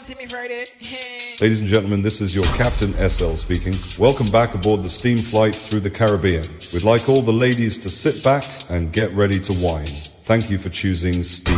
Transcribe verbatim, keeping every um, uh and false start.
Timmy Friday. Ladies and gentlemen, this is your Captain S L speaking. Welcome back aboard the steam flight through the Caribbean. We'd like all the ladies to sit back and get ready to wine. Thank you for choosing Steam.